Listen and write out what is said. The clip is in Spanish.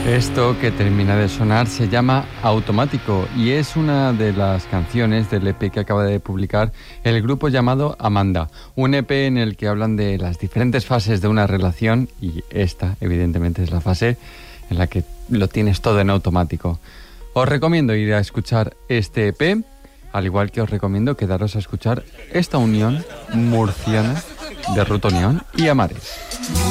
Esto que termina de sonar se llama Automático y es una de las canciones del EP que acaba de publicar el grupo llamado Amanda. Un EP en el que hablan de las diferentes fases de una relación y esta, evidentemente, es la fase en la que lo tienes todo en automático. Os recomiendo ir a escuchar este EP, al igual que os recomiendo quedaros a escuchar esta unión murciana de Rutonión y Amares.